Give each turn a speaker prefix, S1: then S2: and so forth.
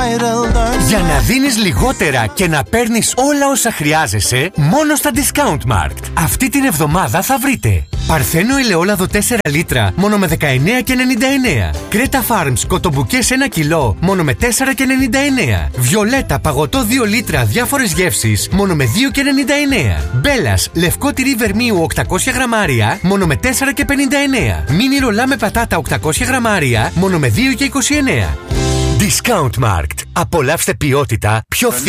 S1: Για να δίνεις λιγότερα και να παίρνεις όλα όσα χρειάζεσαι, μόνο στα Discount Markt. Αυτή την εβδομάδα θα βρείτε Παρθένο ελαιόλαδο 4 λίτρα μόνο με 19,99. Κρέτα Farms κοτομπουκές 1 κιλό μόνο με 4,99. Βιολέτα παγωτό 2 λίτρα διάφορες γεύσεις μόνο με 2,99. Μπέλας λευκό τυρί βερμίου 800 γραμμάρια μόνο με 4,59. Μίνι ρολά με πατάτα 800 γραμμάρια μόνο με 2,29. Discount Markt. Απολαύστε ποιότητα πιο φθηνά.